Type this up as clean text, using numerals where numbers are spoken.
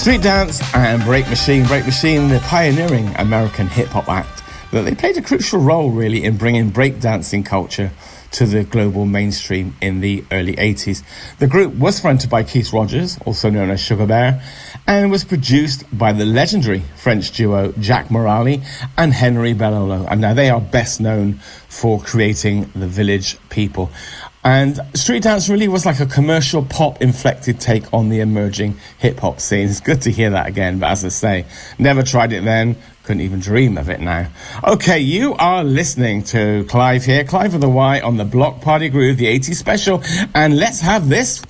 Street Dance and Break Machine. Break Machine, the pioneering American hip-hop act, that they played a crucial role, really, in bringing breakdancing culture to the global mainstream in the early 80s. The group was fronted by Keith Rogers, also known as Sugar Bear, and was produced by the legendary French duo Jack Morali and Henry Bellolo. And now they are best known for creating The Village People. And Street Dance really was like a commercial pop-inflected take on the emerging hip-hop scene. It's good to hear that again, but as I say, never tried it then, couldn't even dream of it now. Okay, you are listening to Clive here, Clive with a Y on the Block Party Groove, the 80s special, and let's have this